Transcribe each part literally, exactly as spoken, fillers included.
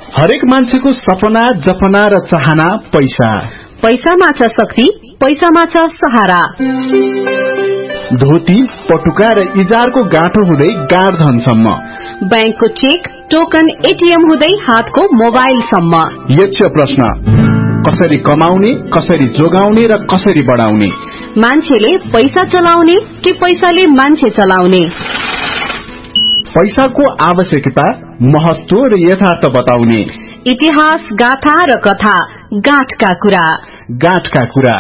हरेक मान्छेको सपना जपना र चाहना पैसा। पैसामा छ शक्ति, पैसामा छ सहारा। धोती पटुका र इजारको गाँठो हुँदै गाडधनसम्म, बैंकको चेक टोकन एटीएम हुँदै हातको मोबाइलसम्म। यक्ष प्रश्न, कसरी कमाउने, कसरी जोगाउने र कसरी बढाउने? मान्छेले पैसा चलाउने कि पैसाले मान्छे चलाउने? पैसाको आवश्यकता, महत्व र यथार्थ बताउने। इतिहास, गाथा र कथा, गाँठका कुरा। गाँठका कुरा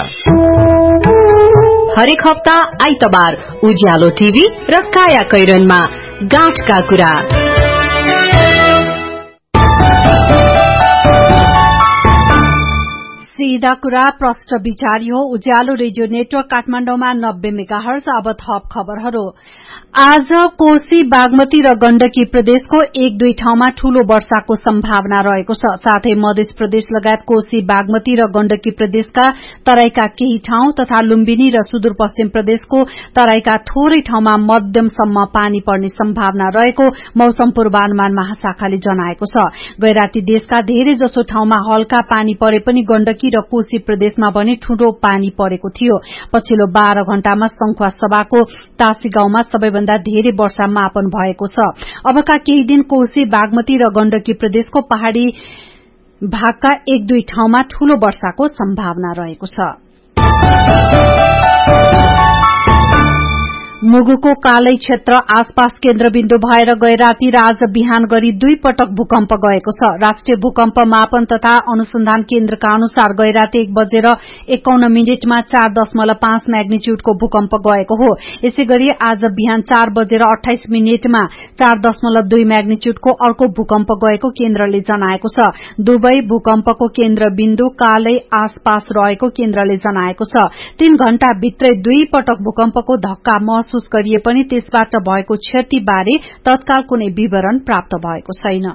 हरेक हप्ता आइतबार उज्यालो टिभी र काया कैरनमा गाँठका कुरा। सीधा कुरा, प्रष्ट विचार हो। उज्यालो रेडियो नेटवर्क काठमाडौँमा नब्बे मेगाहर्ज। अब थप खबरहरू। आज कोशी, बागमती र गण्डकी प्रदेशको एक दुई ठाउँमा ठूलो वर्षाको सम्भावना रहेको छ। साथै मध्य प्रदेश लगायत कोशी, बागमती र गण्डकी प्रदेशका तराईका केही ठाउँ तथा लुम्बिनी र सुदूरपश्चिम प्रदेशको तराईका थोरै ठाउँमा मध्यमसम्म पानी पर्ने सम्भावना रहेको मौसम पूर्वानुमान महाशाखाले जनाएको छ। गैराती देशका धेरै जसो ठाउँमा हल्का पानी परे पनि गण्डकी र कोशी प्रदेशमा भने ठूलो पानी परेको थियो। पछिल्लो बाह्र घण्टामा संखुवा सभाको तासी गाउँमा सबैभन्दा धेरै वर्षा मापन भएको छ। अबका केही दिन कोशी, बागमती र गण्डकी प्रदेशको पहाड़ी भागका एक दुई ठाउँमा ठूलो वर्षाको सम्भावना रहेको छ। मुगुको कालै क्षेत्र आसपास केन्द्रबिन्दु भएर गैराती र आज बिहान गरी दुई पटक भूकम्प गएको छ। राष्ट्रिय भूकम्प मापन तथा अनुसन्धान केन्द्रका अनुसार गैराती एक बजेर एकाउन्न मिनटमा चार दशमलव पाँच म्याग्निच्यूडको भूकम्प गएको हो। यसै गरी आज बिहान चार बजेर अठाइस मिनटमा चार दशमलव दुई म्याग्निच्यूडको अर्को भूकम्प गएको केन्द्रले जनाएको छ। दुवै भूकम्पको केन्द्रबिन्दु कालै आसपास रहेको केन्द्रले जनाएको छ। तीन घण्टा भित्रै दुई पटक भूकम्पको धक्का महसुस गरिए पनि त्यसबाट भएको क्षति बारे तत्काल कुनै विवरण प्राप्त भएको छैन।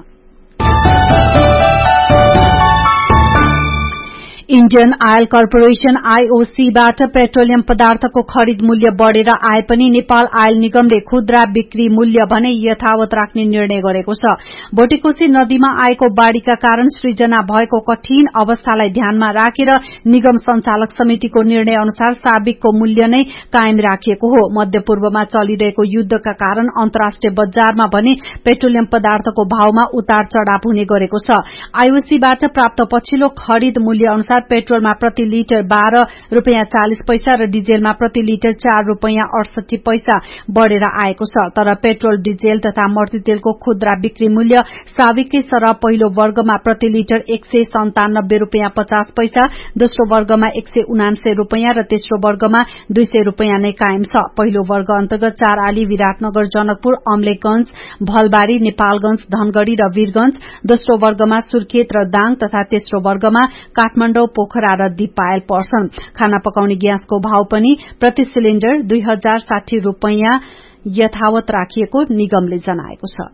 इण्डियन आयल कर्पोरेशन आईओसीबाट पेट्रोलियम पदार्थको खरिद मूल्य बढ़ेर आए पनि नेपाल आयल निगमले खुद्रा बिक्री मूल्य भने यथावत राख्ने निर्णय गरेको छ। भोटेकोशी नदीमा आएको बाढ़ीका कारण सृजना भएको कठिन अवस्थालाई ध्यानमा राखेर निगम संचालक समितिको निर्णय अनुसार साबिकको मूल्य नै कायम राखिएको हो। मध्यपूर्वमा चलिरहेको युद्धका कारण अन्तर्राष्ट्रिय बजारमा भने पेट्रोलियम पदार्थको भावमा उतार चढ़ाव हुने गरेको छ। आईओसीबाट प्राप्त पछिल्लो खरिद मूल्य अनुसार पेट्रोलमा प्रति लिटर बाह्र रूपियाँ चालिस पैसा र डिजेलमा प्रति लिटर चार रूपियाँ अडसठी पैसा बढ़ेर आएको छ। तर पेट्रोल, डिजेल तथा मर्तीतेलको खुद्रा बिक्री मूल्य साबिकै सरह पहिलो वर्गमा प्रति लिटर एक सय सन्तानब्बे रूपियाँ पचास पैसा, दोस्रो वर्गमा एक सय उनान्सय रूपियाँ र तेस्रो वर्गमा दुई सय रूपियाँ नै कायम छ। पहिलो वर्ग अन्तर्गत चार आली, विराटनगर, जनकपुर, अमलेखगंज, भलबारी, नेपालगंज, धनगढ़ी र वीरगंज, दोस्रो वर्गमा सुर्खेत र दाङ तथा तेस्रो वर्गमा काठमाडौँ, पोखरा र दिपायल पर्छन्। खाना पकाउने ग्यासको भाव पनि प्रति सिलिण्डर दुई हजार साठी रूपियाँ यथावत राखिएको निगमले जनाएको छ।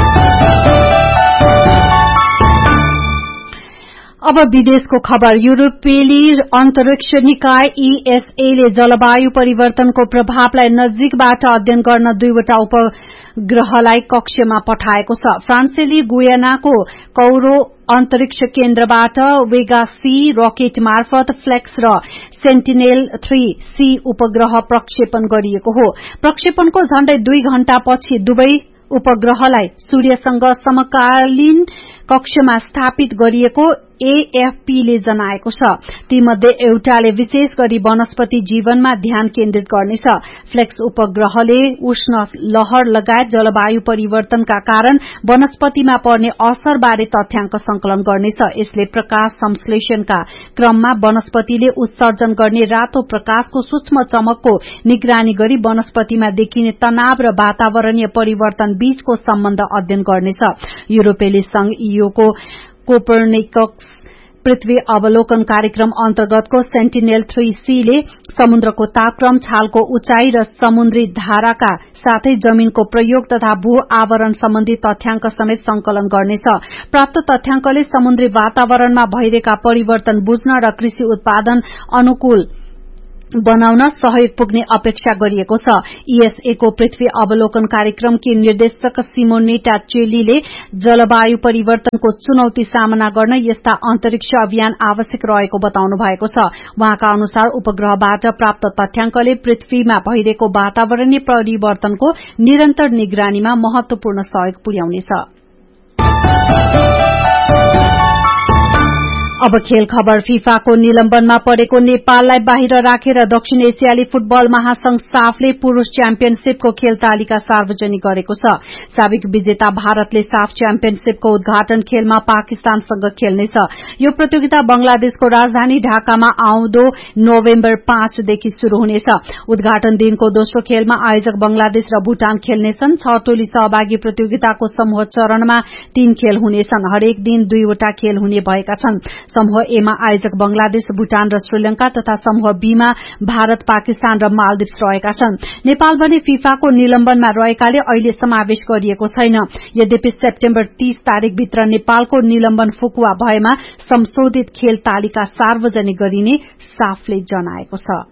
अब विदेशको खबर। युरोपेली अन्तरिक्ष निकाय ईएसएले जलवायु परिवर्तनको प्रभावलाई नजिकबाट अध्ययन गर्न दुईवटा उपग्रहलाई कक्षमा पठाएको छ। फ्रान्सेली गुयानाको कौरो अन्तरिक्ष केन्द्रबाट वेगा सी रकेट मार्फत फ्लेक्स र सेन्टिनेल थ्री सी उपग्रह प्रक्षेपण गरिएको हो। प्रक्षेपणको झण्डै दुई घण्टापछि दुवै उपग्रहलाई सूर्यसँग समकालीन कक्षमा स्थापित गरिएको एएफपीले जनाएको छ। तीमध्ये एउटाले विशेष गरी वनस्पति जीवनमा ध्यान केन्द्रित गर्नेछ। फ्लेक्स उपग्रहले उष्ण लहर लगायत जलवायु परिवर्तनका कारण वनस्पतिमा पर्ने असरबारे तथ्याङ्क संकलन गर्नेछ। यसले प्रकाश संश्लेषणका क्रममा वनस्पतिले उत्सर्जन गर्ने रातो प्रकाशको सूक्ष्म चमकको निगरानी गरी वनस्पतिमा देखिने तनाव र वातावरणीय परिवर्तन बीचको सम्बन्ध अध्ययन गर्नेछ। युरोपेली संघ ईयूको कोपर्निकस पृथ्वी अवलोकन कार्यक्रम अन्तर्गतको सेन्टिनेल थ्री सी ले समुद्रको तापक्रम, छालको उचाइ र समुद्री धाराका साथै जमीनको प्रयोग तथा भू आवरण सम्बन्धी तथ्याङ्क समेत संकलन गर्नेछ। प्राप्त तथ्याङ्कले समुद्री वातावरणमा भइरहेका परिवर्तन बुझ्न र कृषि उत्पादन अनुकूल बनाउन सहयोग पुग्ने अपेक्षा गरिएको छ। ईएसए को पृथ्वी अवलोकन कार्यक्रमकी निर्देशक सिमोनेटा चेलीले जलवायु परिवर्तनको चुनौती सामना गर्न यस्ता अन्तरिक्ष अभियान आवश्यक रहेको बताउनु भएको छ। उहाँका अनुसार उपग्रहबाट प्राप्त तथ्याङ्कले पृथ्वीमा भइरहेको वातावरणीय परिवर्तनको निरन्तर निगरानीमा महत्वपूर्ण सहयोग पुर्याउनेछ। अब खेल खबर। फिफाको निलम्बनमा परेको नेपाललाई बाहिर राखेर दक्षिण एसियाली फुटबल महासंघ साफले पुरूष च्याम्पियनशीपको खेल तालिका सार्वजनिक गरेको छ। साबिक विजेता भारतले साफ च्याम्पियनशीपको उद्घाटन खेलमा पाकिस्तानसँग खेल्नेछ। यो प्रतियोगिता बंगलादेशको राजधानी ढाकामा आउँदो नोभेम्बर पाँचदेखि शुरू हुनेछ। उद्घाटन दिनको दोस्रो खेलमा आयोजक बंगलादेश र भूटान खेल्नेछन्। छ टोली सहभागी प्रतियोगिताको समूह चरणमा तीन खेल हुनेछन्। हरेक दिन दुईवटा खेल हुने भएका छन्। समूह ए मा आयोजक बंगलादेश, भूटान र श्रीलंका तथा समूह बी मा भारत, पाकिस्तान र मालदिप्स रहेका छन्। नेपाल भने फिफाको निलम्बनमा रहेकाले अहिले समावेश गरिएको छैन। यद्यपि सेप्टेम्बर तीस तारिकभित्र नेपालको निलम्बन फुकुवा भएमा संशोधित खेल तालिका सार्वजनिक गरिने साफले जनाएको छ।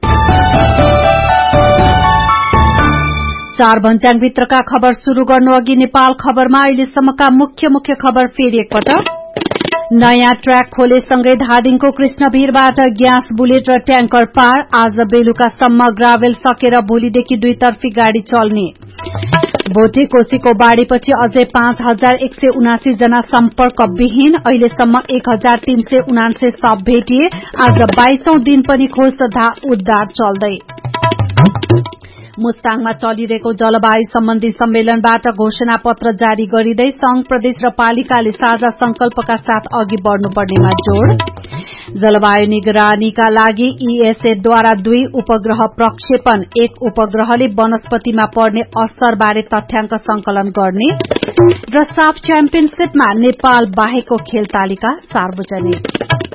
चार भन्ज्याङभित्रका खबर शुरू गर्नु अघि नेपाल खबरमा अहिलेसम्मका मुख्य मुख्य खबर फेरि एकपटक। नयाँ ट्र्याक खोलेसँगै धादिङको कृष्णभिरबाट ग्यास बुलेट र ट्याङ्कर पार। आज बेलुकासम्म ग्राभेल सकेर भोलिदेखि दुईतर्फी गाड़ी चल्ने। भोटेकोशीको बाढ़ीपछि अझै पाँच हजार एक सय उनासी जना सम्पर्कविहीन। अहिलेसम्म एक हजार तीन सय उनान्सय शव भेटिए। आज बाइसौं दिन पनि खोज तथा उद्धार चल्दै। मुस्ताङमा चलिरहेको जलवायु सम्बन्धी सम्मेलनबाट घोषणा पत्र जारी गरिँदै संघ, प्रदेश र पालिकाले साझा संकल्पका साथ अघि बढ़नुपर्नेमा जोड़। जलवायु निगरानीका लागि ईएसएद्वारा दुई उपग्रह प्रक्षेपण। एक उपग्रहले वनस्पतिमा पर्ने असरबारे तथ्याङ्क संकलन गर्ने। र साफ च्याम्पियनशीपमा नेपाल बाहेकको खेल तालिका सार्वजनिक।